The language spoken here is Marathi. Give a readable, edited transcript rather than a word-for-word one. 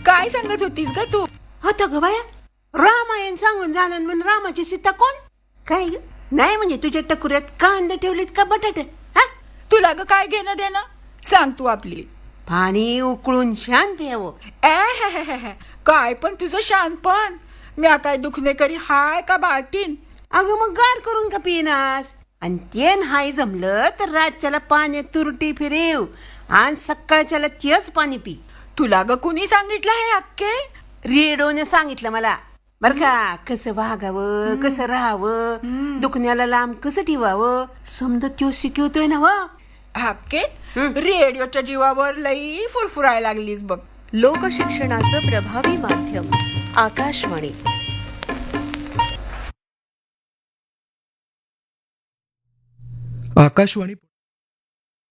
काय सांगत होतीस ग तू? आता ग बाया, रामायण सांगून झालं म्हणून रामाची सीता कोण? काय ग? नाही म्हणजे तुझ्या टकुऱ्यात कांदे ठेवलेत का बटाटे? हा, तुला ग काय घेणं देणं? सांग तू आपली. पाणी उकळून शांत प्यावं. काय पण तुझं शानपण. म्या काय दुखणे करी हाय का बाटीन? अगं मग गार करून का पिनास? आणि ते नाही जमलं तर रातच्याला पाण्यात तुरटी फिरेव आणि सकाळच्याला तेच पाणी पी. तुला ग कुणी सांगितलं हे अक्के? रेडिओने सांगितलं मला. बर का, कसं वागावं, कसं राहावं, दुखण्याला लांब कसं ठेवावं, समजा त्यो शिकवतोय ना. व अक्के, रेडिओच्या जीवावर लई फुरफुरायला लागलीस बघ. लोकशिक्षणाचं प्रभावी माध्यम आकाशवाणी. आकाशवाणी